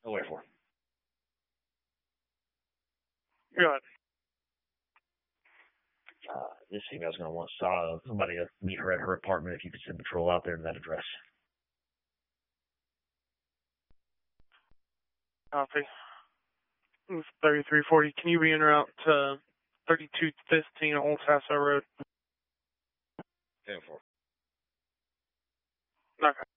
Oh, wait for. Go ahead. This female's going to want somebody to meet her at her apartment. If you could send patrol out there to that address. Copy. 3340. Can you be en route to 3215 Old Paso Road? 10-4. Okay.